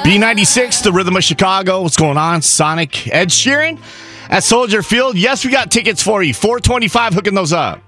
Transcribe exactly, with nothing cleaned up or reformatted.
B ninety-six, the Rhythm of Chicago. What's going on? Sonic, Ed Sheeran at Soldier Field. Yes, we got tickets for you. four twenty-five, hooking those up.